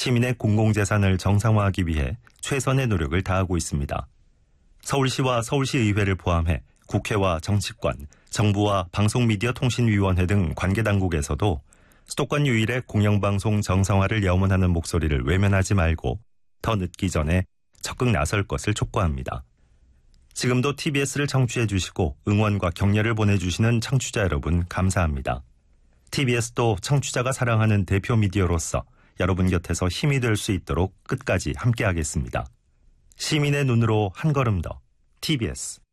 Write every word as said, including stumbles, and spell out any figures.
시민의 공공재산을 정상화하기 위해 최선의 노력을 다하고 있습니다. 서울시와 서울시의회를 포함해 국회와 정치권, 정부와 방송미디어통신위원회 등 관계당국에서도 수도권 유일의 공영방송 정상화를 염원하는 목소리를 외면하지 말고 더 늦기 전에 적극 나설 것을 촉구합니다. 지금도 티비에스를 청취해 주시고 응원과 격려를 보내주시는 청취자 여러분 감사합니다. 티비에스도 청취자가 사랑하는 대표 미디어로서 여러분 곁에서 힘이 될 수 있도록 끝까지 함께하겠습니다. 시민의 눈으로 한 걸음 더 티비에스